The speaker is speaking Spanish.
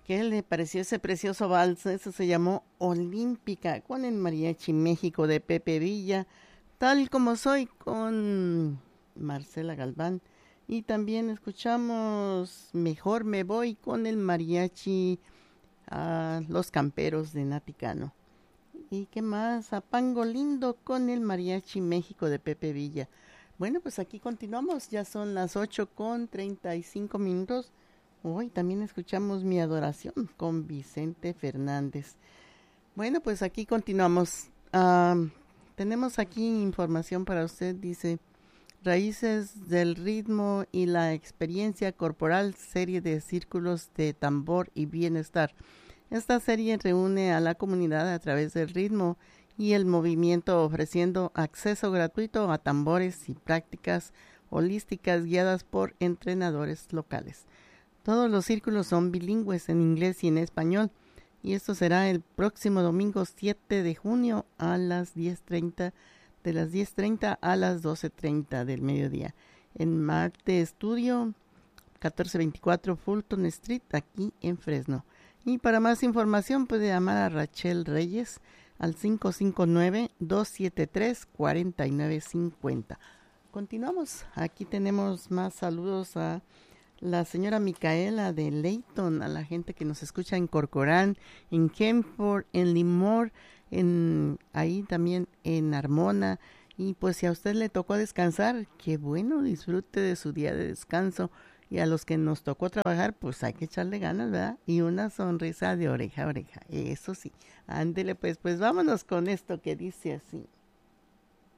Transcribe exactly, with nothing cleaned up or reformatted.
¿Qué le pareció ese precioso vals? Eso se llamó Olímpica, con el Mariachi México de Pepe Villa, Tal como soy, con Marcela Galván. Y también escuchamos Mejor me voy con el Mariachi a Los Camperos de Naticano. ¿Y qué más? A Pango Lindo con el Mariachi México de Pepe Villa. Bueno, pues aquí continuamos, ya son las ocho con treinta y cinco minutos. Hoy también escuchamos Mi Adoración con Vicente Fernández. Bueno, pues aquí continuamos. Um, tenemos aquí información para usted, dice, Raíces del ritmo y la experiencia corporal, serie de círculos de tambor y bienestar. Esta serie reúne a la comunidad a través del ritmo y el movimiento, ofreciendo acceso gratuito a tambores y prácticas holísticas guiadas por entrenadores locales. Todos los círculos son bilingües en inglés y en español, y esto será el próximo domingo siete de junio a las diez treinta, de las diez treinta a las doce treinta del mediodía, en Marte Studio, catorce veinticuatro Fulton Street, aquí en Fresno. Y para más información puede llamar a Rachel Reyes al cinco cinco nueve, dos siete tres, cuatro nueve cinco cero. Continuamos, aquí tenemos más saludos a la señora Micaela de Layton, a la gente que nos escucha en Corcoran, en Kempford, en Limor, en ahí también en Armona. Y pues si a usted le tocó descansar, qué bueno, disfrute de su día de descanso. Y a los que nos tocó trabajar, pues hay que echarle ganas, ¿verdad? Y una sonrisa de oreja a oreja, eso sí. Ándele pues, pues vámonos con esto que dice así.